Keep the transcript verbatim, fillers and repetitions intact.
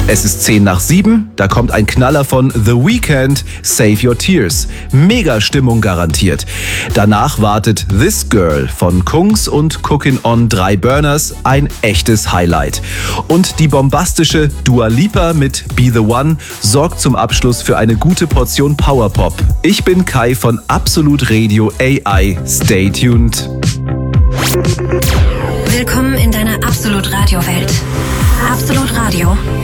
Es ist zehn nach sieben, da kommt ein Knaller von The Weeknd, Save Your Tears. Mega Stimmung garantiert. Danach wartet This Girl von Kungs und Cookin' on drei Burners, ein echtes Highlight. Und die bombastische Dua Lipa mit Be The One sorgt zum Abschluss für eine gute Portion Powerpop. Ich bin Kai von Absolut Radio A I. Stay tuned. Willkommen in deiner Absolut Radio Welt. Absolut Radio.